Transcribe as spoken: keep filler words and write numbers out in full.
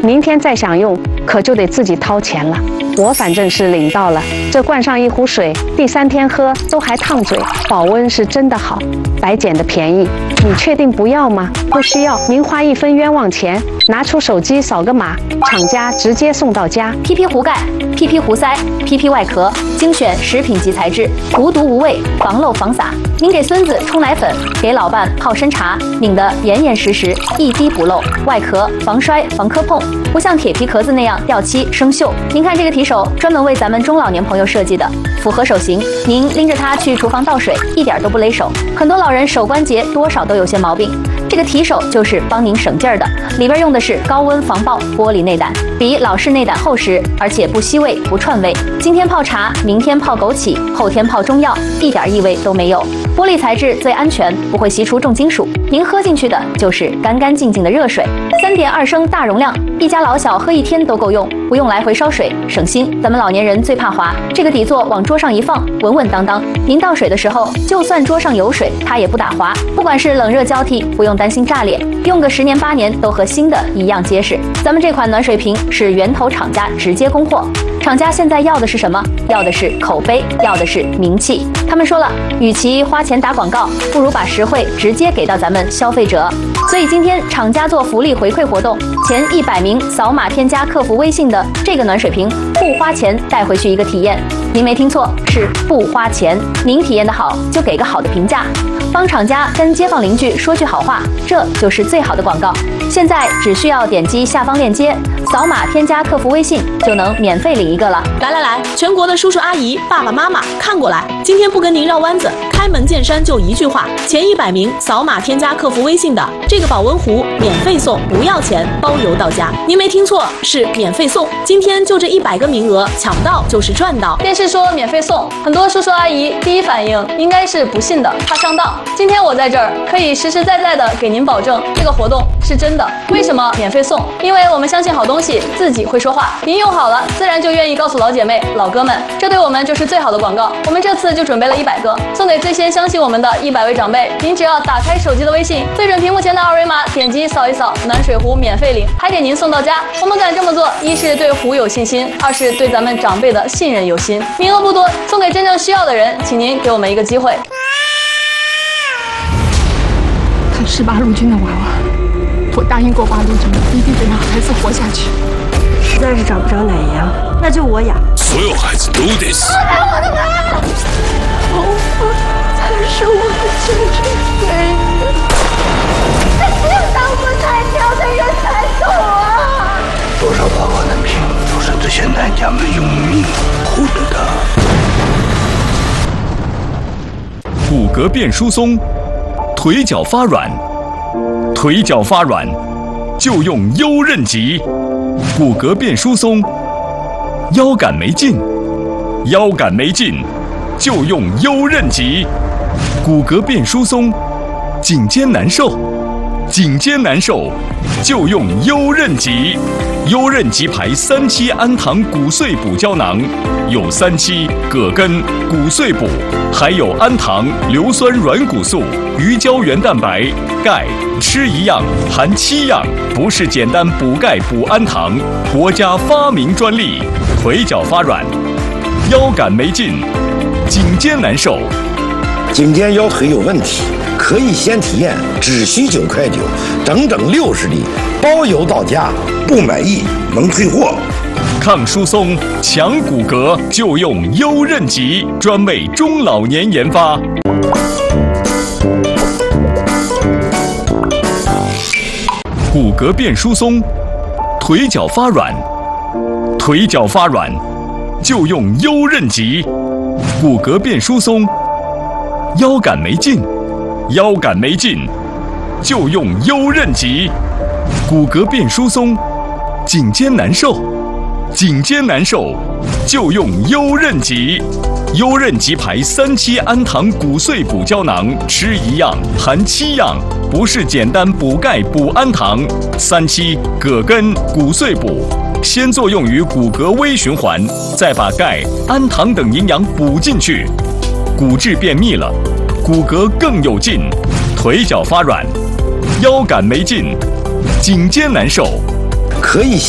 明天再想用，可就得自己掏钱了。我反正是领到了，这灌上一壶水，第三天喝都还烫嘴，保温是真的好，白捡的便宜。你确定不要吗？不需要，您花一分冤枉钱，拿出手机扫个码，厂家直接送到家。 P P 壶盖、P P 壶塞、P P 外壳，精选食品级材质，无毒无味，防漏防洒。您给孙子冲奶粉，给老伴泡参茶，拧得严严实实，一滴不漏。外壳防摔防磕碰，不像铁皮壳子那样掉漆生锈。您看这个提手，专门为咱们中老年朋友设计的，符合手型。您拎着它去厨房倒水，一点都不勒手。很多老人手关节多少都有些毛病，这个提手就是帮您省劲儿的。里边用的是高温防爆玻璃内胆，比老式内胆厚实，而且不吸味不串味。今天泡茶，明天泡枸杞，后天泡中药，一点异味都没有。玻璃材质最安全，不会析出重金属。您喝进去的就是干干净净的热水，三点二升大容量，一家老小喝一天都够用，不用来回烧水，省心。咱们老年人最怕滑，这个底座往桌上一放，稳稳当当。您倒水的时候，就算桌上有水，它也不打滑。不管是冷热交替，不用担心炸裂，用个十年八年都和新的一样结实。咱们这款暖水瓶是源头厂家直接供货，厂家现在要的是什么？要的是口碑，要的是名气。他们说了，与其花钱打广告，不如把实惠直接给到咱们消费者。所以今天厂家做福利回馈活动，前一百名扫码添加客服微信的这个暖水瓶，不花钱带回去一个体验。您没听错，是不花钱。您体验的好，就给个好的评价，帮厂家跟街坊邻居说句好话，这就是最好的广告。现在只需要点击下方链接，扫码添加客服微信，就能免费领一个了。 来来来，全国的叔叔阿姨、爸爸妈妈看过来，今天不跟您绕弯子，开门见山就一句话：前一百名扫码添加客服微信的，这个保温壶免费送，不要钱，包邮到家。您没听错，是免费送。今天就这一百个名额，抢到就是赚到。 电视说免费送，很多叔叔阿姨第一反应应该是不信的，怕上当。今天我在这儿可以实实在在的给您保证，这个活动是真的。为什么免费送？因为我们相信好东西自己会说话，您用好了，自然就愿意告诉老姐妹、老哥们，这对我们就是最好的广告。我们这次就准备了一百个，送给最先相信我们的一百位长辈。您只要打开手机的微信，对准屏幕前的二维码，点击扫一扫，暖水壶免费领，还给您送到家。我们敢这么做，一是对壶有信心，二是对咱们长辈的信任有心。名额不多，送给真正需要的人，请您给我们一个机会。 看十八路军的娃娃，我答应过八路军，一定得让孩子活下去。 实在是找不着奶羊，那就我养。 所有孩子都得死。 放开我的妈！头发才是我的真正尊严。这心当不太跳的人才懂啊！ 多少爸爸的命都是这些男家们用命换的。 骨骼变疏松，腿脚发软，腿脚发软就用优韧极。骨骼变疏松，腰杆没劲，腰杆没劲就用优韧极。骨骼变疏松，颈肩难受，颈肩难受就用优韧极。优韧极牌三七氨糖骨碎补胶囊，有三七、葛根、骨碎补，还有氨糖、硫酸软骨素、鱼胶原蛋白、钙，吃一样含七样，不是简单补钙补氨糖，国家发明专利。腿脚发软，腰杆没劲，颈肩难受， 颈肩腰腿有问题，可以先体验，只需九块九，整整六十粒，包邮到家，不满意能退货。 抗疏松、强骨骼就用优韧极，专为中老年研发。骨骼变疏松，腿脚发软，腿脚发软就用优韧极。骨骼变疏松，腰杆没劲，腰杆没劲就用优韧极。骨骼变疏松，颈肩难受，颈肩难受就用优韧极。优韧极牌三七氨糖骨碎补胶囊，吃一样含七样，不是简单补钙补氨糖。三七、葛根、骨碎补，先作用于骨骼微循环，再把钙、氨糖等营养补进去，骨质变密了，骨骼更有劲。腿脚发软，腰杆没劲，颈肩难受， 可以